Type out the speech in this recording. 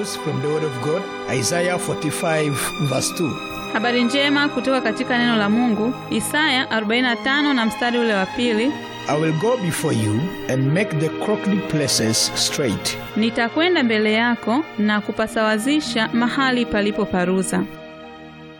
news from the word of God, Isaiah 45 verse 2. Habari njema kutoka katika neno la Mungu, Isaya 45 na mstari ule wa pili. I will go before you and make the crooked places straight. Nitakwenda mbele yako na kupasawazisha mahali palipo paruza.